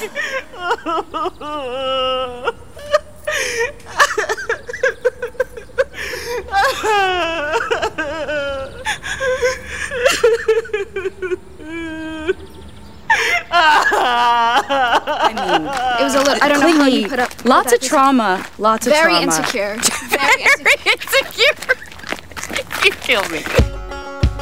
I mean, it was a little. I don't know how you put up. Lots of trauma. Lots of trauma. Very insecure. Very insecure. You kill me.